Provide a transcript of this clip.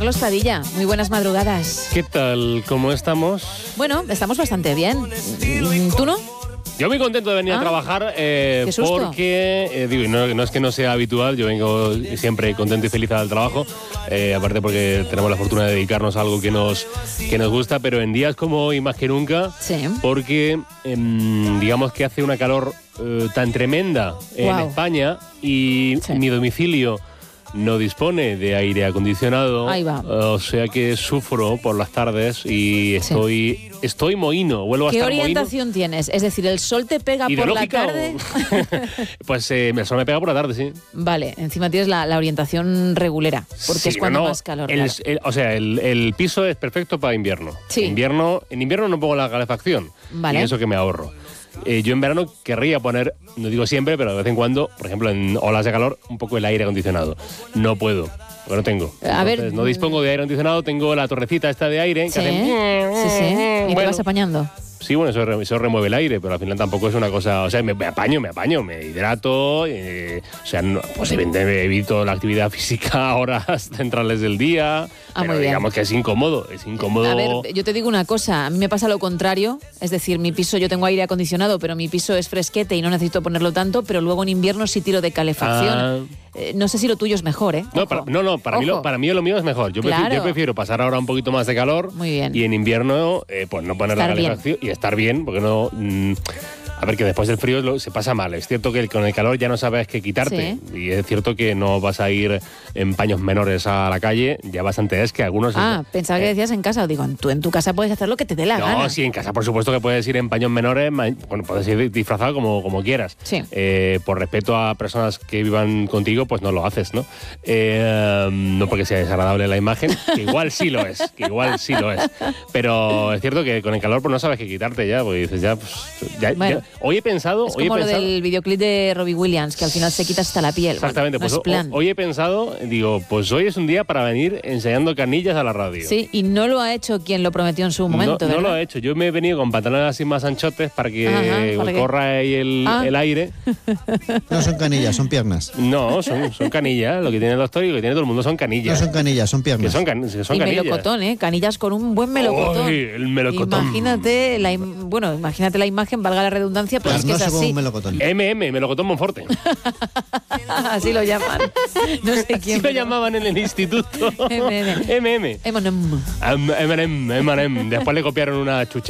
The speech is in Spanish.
Carlos Padilla, muy buenas madrugadas. ¿Qué tal? ¿Cómo estamos? Bueno, estamos bastante bien. ¿Tú no? Yo muy contento de venir a trabajar porque, no es que no sea habitual, yo vengo siempre contento y feliz al trabajo, aparte porque tenemos la fortuna de dedicarnos a algo que nos gusta, pero en días como hoy más que nunca, sí. Porque digamos que hace una calor tan tremenda en España y mi domicilio no dispone de aire acondicionado. Ahí va. O sea que sufro por las tardes y estoy mohíno, vuelvo a estar mohíno. ¿Qué orientación tienes? Es decir, ¿el sol te pega por la tarde? Pues el sol me pega por la tarde, sí. Vale, encima tienes la orientación regulera, porque sí, es cuando más calor. El piso es perfecto para invierno. Sí. En invierno no pongo la calefacción. Vale. Y eso que me ahorro. Yo en verano querría poner, no digo siempre, pero de vez en cuando, por ejemplo, en olas de calor, un poco el aire acondicionado. No puedo, porque no tengo. Entonces, no dispongo de aire acondicionado, tengo la torrecita esta de aire que hace... ¿Y te vas apañando? Sí, bueno, eso remueve el aire, pero al final tampoco es una cosa... O sea, me apaño, me hidrato, pues evito la actividad física a horas centrales del día, pero digamos que es incómodo. A ver, yo te digo una cosa, a mí me pasa lo contrario, es decir, mi piso, yo tengo aire acondicionado, pero mi piso es fresquete y no necesito ponerlo tanto, pero luego en invierno sí tiro de calefacción. No sé si lo tuyo es mejor, ¿eh? Para mí lo mío es mejor. Yo prefiero pasar ahora un poquito más de calor. Muy bien. Y en invierno, pues no poner la calefacción y estar bien, porque no... A ver, que después del frío se pasa mal. Es cierto que con el calor ya no sabes qué quitarte. Sí. Y es cierto que no vas a ir en paños menores a la calle. Ya bastante es que algunos... Pensaba que decías en casa. Digo, tú en tu casa puedes hacer lo que te dé la gana. No, sí, en casa por supuesto que puedes ir en paños menores. Bueno, puedes ir disfrazado como quieras. Sí. Por respeto a personas que vivan contigo, pues no lo haces, ¿no? No porque sea desagradable la imagen, que igual sí lo es. Pero es cierto que con el calor pues no sabes qué quitarte ya. Porque dices, bueno. Hoy he pensado... Es como lo del videoclip de Robbie Williams, que al final se quita hasta la piel. Exactamente, bueno, pues hoy he pensado, digo, pues hoy es un día para venir enseñando canillas a la radio. Sí, y no lo ha hecho quien lo prometió en su momento, No lo ha hecho. Yo me he venido con pantalones así más anchotes para que corra ahí el aire. No son canillas, son piernas. No, son canillas. Lo que tiene el doctor y lo que tiene todo el mundo son canillas. No son canillas, son piernas. Son y canillas. melocotón, ¿eh? Canillas con un buen melocotón. ¡Ay, el melocotón! Imagínate la imagen, valga la redundancia, pero es que es así. Melocotón. Melocotón Monforte. Así lo llaman. No sé quién. Así lo llamaban en el instituto. M&M. M&M. Después le copiaron una chucha.